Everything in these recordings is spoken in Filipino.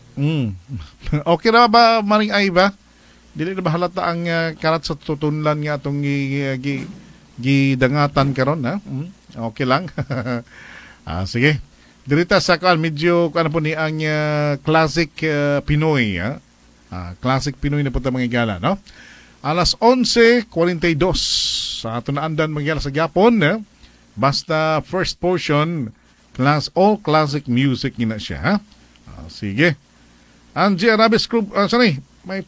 Mm. Okay na ba, Maring Ay ba? Dili na ba halata ang karat sa tutunlan nga atong gidangatan karon ha? Okay lang. Sige. Dirita sa kan medyo ano po ni ang classic Pinoy ha. Classic Pinoy na po ta mga igala, no? Alas 11:42 sa ato na andan mga igala sa Japon, basta first portion all classic music gina siya ha. Sige. Angie Arabes Group, sorry, may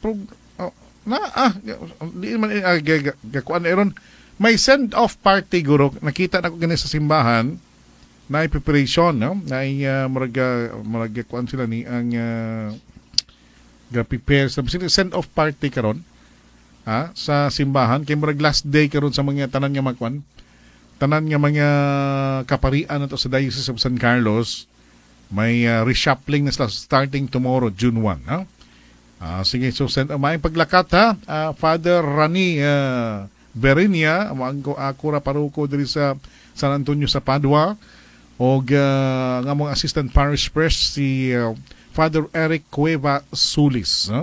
di man gakuan eron. May send-off party guro. Nakita na ko gani sa simbahan na preparation, no? Na murag kuan sila ni ang ga-prepare sa send-off party karon sa simbahan kay murag last day karon sa mga tanan nga magkuan. Tanan nga mga kaparian nato sa Diocese of San Carlos. May reshuffling na sila starting tomorrow, June 1. Ha? Sige, so may paglakat ha. Father Rani Berinia, ang akura paruko diri sa San Antonio sa Padua. O nga mong assistant parish priest si Father Eric Cueva Sulis.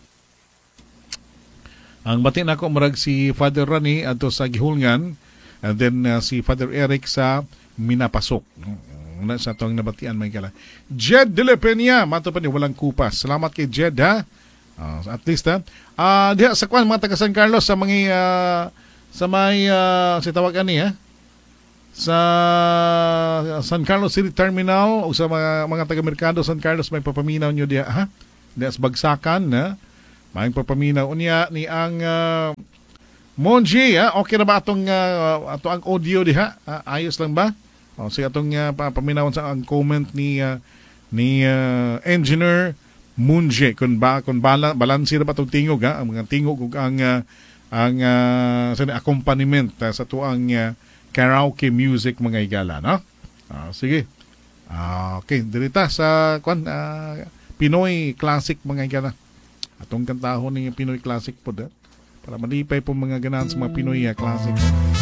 Ang batin ako marag si Father Rani ato sa Gihulngan, and then si Father Eric sa Minapasok. Na sa atong nabatian may kala. Jed de la Peña, mato pa ni walang kupas. Salamat kay Jed ha. At least ha. Diha sa kwan mga taga San Carlos sa mga sa may si tawag ani ha. Sa San Carlos City Terminal o sa mga taga Merkado San Carlos may papaminaw nyo diha ha. Diha sa Bagsakan ha. May papaminaw unya ni ang Monji ha. Okay na ba atong ato ang audio diha? Ayos lang ba? Sige atong paminawan sa ang comment ni engineer Munje kung balanse na ba itong tingog ha? Ang mga tingog ug ang accompaniment sa tuang karaoke music mga igala, no? Sige. Okay, dirita sa Pinoy classic mga igala. Atong kantahon ni Pinoy classic po para malipay po mga ganahan sa mga Pinoy classic.